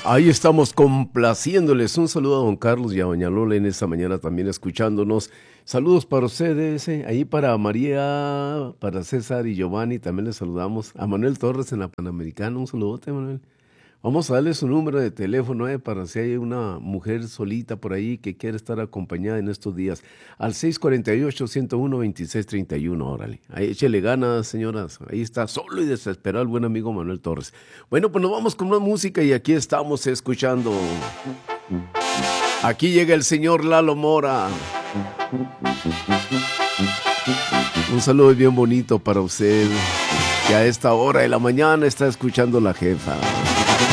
Ahí estamos complaciéndoles. Un saludo a don Carlos y a doña Lola en esta mañana también escuchándonos. Saludos para ustedes, ahí para María, para César y Giovanni, también les saludamos. A Manuel Torres en la Panamericana, un saludote, Manuel. Vamos a darle su número de teléfono para si hay una mujer solita por ahí que quiere estar acompañada en estos días. Al 648-101-2631, órale. Ahí échele ganas, señoras. Ahí está, solo y desesperado el buen amigo Manuel Torres. Bueno, pues nos vamos con una música y aquí estamos escuchando. Aquí llega el señor Lalo Mora. Un saludo bien bonito para usted, que a esta hora de la mañana está escuchando La Jefa.